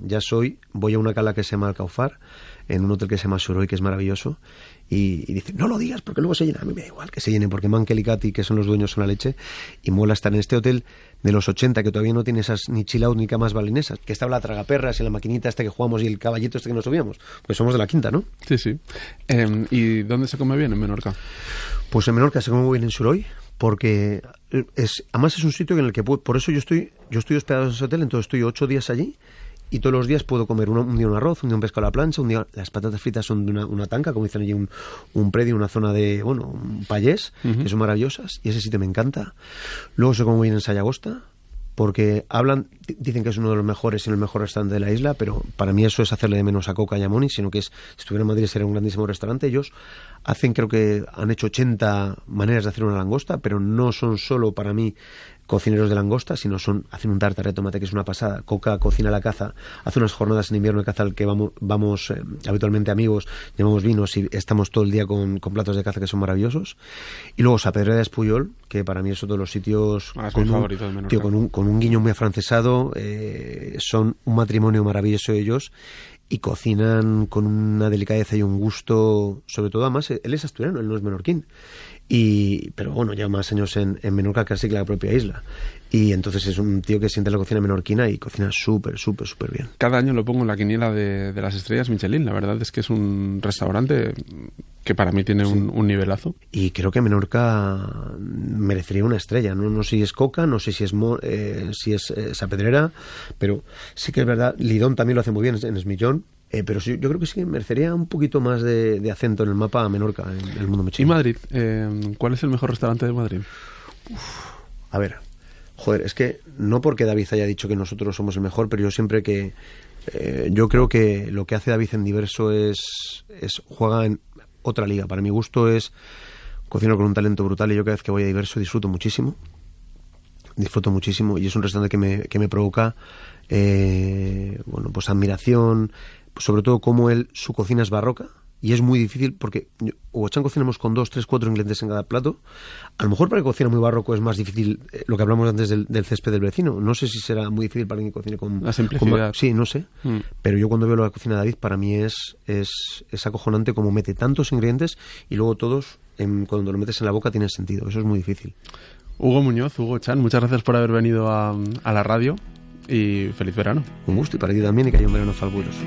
voy a una cala que se llama Alcaufar, en un hotel que se llama Suroy, que es maravilloso, y dicen, no lo digas porque luego se llena. A mí me da igual que se llene, porque Mankel y Cati, que son los dueños, son la leche, y mola estar en este hotel de los 80, que todavía no tiene esas ni chill out ni camas balinesas, que estaba la tragaperras y la maquinita que jugamos y el caballito que nos subíamos, pues somos de la quinta, ¿no? Sí. ¿Y dónde se come bien en Menorca? Pues en Menorca se come muy bien en Suroy, porque además es un sitio en el que por eso yo estoy hospedado en ese hotel, entonces estoy 8 días allí. Y todos los días puedo comer un día un arroz, un día un pescado a la plancha, un día las patatas fritas son de una tanca, como dicen allí, un predio, una zona de, un payés, que son maravillosas, y ese sitio me encanta. Luego se come muy bien en Sayagosta, porque dicen que es uno de los mejores y el mejor restaurante de la isla, pero para mí eso es hacerle de menos a Coca y a Moni, sino que si estuviera en Madrid sería un grandísimo restaurante. Ellos creo que han hecho 80 maneras de hacer una langosta, pero no son solo para mí cocineros de langosta, sino hacen un tartar de tomate que es una pasada. Coca cocina la caza, hace unas jornadas en invierno de caza al que vamos habitualmente amigos, llevamos vinos y estamos todo el día con platos de caza que son maravillosos. Y luego Sapedrera de Espuyol, que para mí es otro de los sitios con un guiño muy afrancesado, son un matrimonio maravilloso ellos, y cocinan con una delicadeza y un gusto, sobre todo. Además él es asturiano, él no es menorquín, pero bueno, lleva más años en Menorca casi que la propia isla, y entonces es un tío que siente la cocina menorquina y cocina súper bien. Cada año lo pongo en la quiniela de las estrellas Michelin. La verdad es que es un restaurante que para mí tiene un nivelazo, y creo que Menorca merecería una estrella. No sé si es Coca, no sé si es Sapedrera, pero sí que es verdad. Lidón también lo hace muy bien en Esmillón. Pero sí, yo creo que sí que merecería un poquito más de acento en el mapa a Menorca, en el mundo Michelin. ¿Y Madrid? ¿Cuál es el mejor restaurante de Madrid? A ver, es que no porque David haya dicho que nosotros somos el mejor, pero yo creo que lo que hace David en Diverso juega en otra liga. Para mi gusto es cocinar con un talento brutal, y yo cada vez que voy a Diverso disfruto muchísimo, y es un restaurante que me provoca pues admiración, sobre todo como su cocina es barroca, y es muy difícil porque Huachán cocinamos con 2, 3, 4 ingredientes en cada plato. A lo mejor para el que cocina muy barroco es más difícil, lo que hablamos antes del césped del vecino. No sé si será muy difícil para alguien que cocine con la simplicidad. Sí, no sé. Pero yo cuando veo la cocina de David, para mí es acojonante cómo mete tantos ingredientes y luego todos, cuando lo metes en la boca, tienen sentido. Eso es muy difícil. Hugo Muñoz, Hugo Chan, muchas gracias por haber venido a la radio, y feliz verano. Un gusto, y para ti también, y que haya un verano fabuloso.